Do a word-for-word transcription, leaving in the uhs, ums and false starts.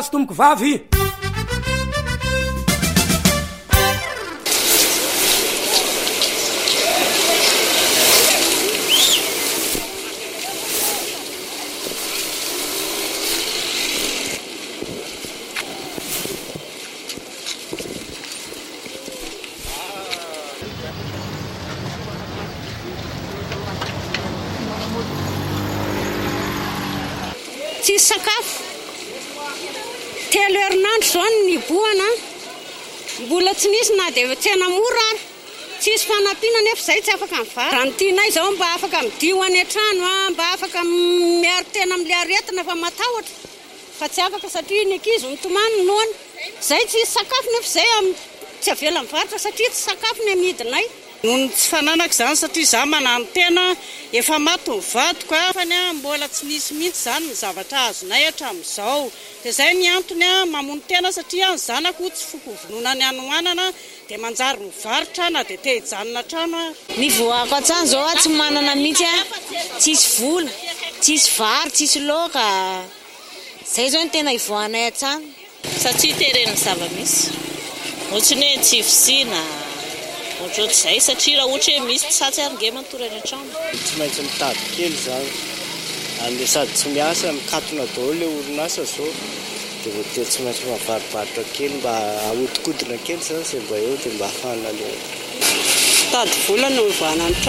Tomoko vavy tsy sakafo telo herinandro zao ny boana mbola tsy nisy na dia tsena mora ary tsisy fanampiana nefa izay tsy afaka mivary raha ny tianay izao mba afaka midio any an-trano mba afaka miaro tena amin'ilay aretina fa matahotra fa tsy afaka satria ny ankizy mitomany noany izay tsisy sakafo nefa izay tsy avela mivarotra satria tsy sakafo ny amidinay noho tsy fananako izany satria izaho manano tena efa maty ny vadiko afany a mbola tsy nisy mihitsy izany ny zavatra azonay hatramin'izao dia izay ny antony a mamono tena satria ny zanako tsy foko vononany anoanana dia manjary mivarotra na dia te hijanona trano a ny voako an-tsany izao a tsy manana mihitsy a tsisy vola tsisy vary tsisy laoka izay izao ny tena ivoanay an-tsany satria terena zava-misy ohatrany hoe tsy fisiana ohatr'izay satria raha ohatra hoe misy satsy arynge matory any an-trano tsy maintsy mitady kely izany any sady tsy miasa mikatona daholo ilay orinasa zao dia voatery tsy maintsy mavarivarotra kely mba ahodikodina kely izany izay mba eo dia mba hafana ilay tady vola no ivoana ny trano